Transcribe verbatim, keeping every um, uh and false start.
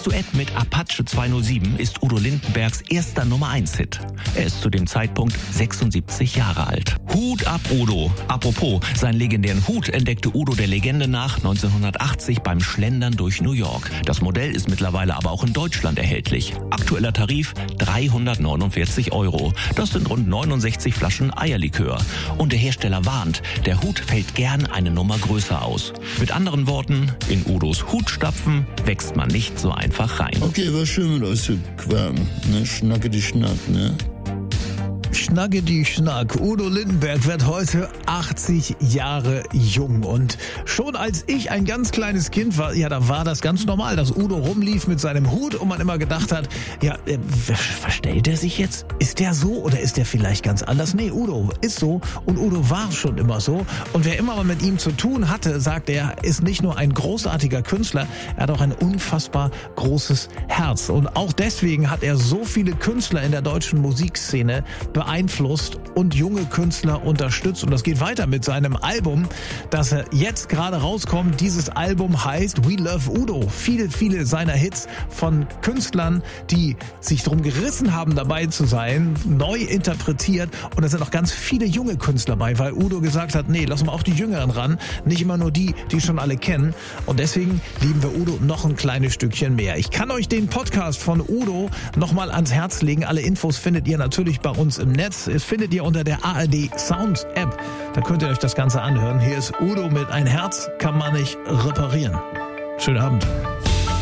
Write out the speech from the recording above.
Das Duett mit Apache zweihundertsieben ist Udo Lindenbergs erster Nummer eins Hit. Er ist zu dem Zeitpunkt sechsundsiebzig Jahre alt. Hut ab, Udo. Apropos, seinen legendären Hut entdeckte Udo der Legende nach neunzehnhundertachtzig beim Schlendern durch New York. Das Modell ist mittlerweile aber auch in Deutschland erhältlich. Aktueller Tarif dreihundertneunundvierzig Euro. Das sind rund neunundsechzig Flaschen Eierlikör. Und der Hersteller warnt, der Hut fällt gern eine Nummer größer aus. Mit anderen Worten, in Udos Hutstapfen wächst man nicht so einfach rein. Okay, war schön mit euch so quam, ne? Schnacke die Schnack, ne? Schnacke die Schnack. Udo Lindenberg wird heute achtzig Jahre jung. Und schon als ich ein ganz kleines Kind war, ja, da war das ganz normal, dass Udo rumlief mit seinem Hut und man immer gedacht hat, ja, äh, verstellt er sich jetzt? Ist der so oder ist der vielleicht ganz anders? Nee, Udo ist so und Udo war schon immer so. Und wer immer mal mit ihm zu tun hatte, sagt er, ist nicht nur ein großartiger Künstler, er hat auch ein unfassbar großes Herz. Und auch deswegen hat er so viele Künstler in der deutschen Musikszene beeinflusst und junge Künstler unterstützt. Und das geht weiter mit seinem Album, das er jetzt gerade rauskommt. Dieses Album heißt We Love Udo. Viele, viele seiner Hits von Künstlern, die sich drum gerissen haben, dabei zu sein, neu interpretiert. Und da sind auch ganz viele junge Künstler bei, weil Udo gesagt hat, nee, lassen wir auch die Jüngeren ran, nicht immer nur die, die schon alle kennen. Und deswegen lieben wir Udo noch ein kleines Stückchen mehr. Ich kann euch den Podcast von Udo nochmal ans Herz legen. Alle Infos findet ihr natürlich bei uns im Netz. Das findet ihr unter der A R D Sound App. Da könnt ihr euch das Ganze anhören. Hier ist Udo mit Ein Herz kann man nicht reparieren. Schönen Abend.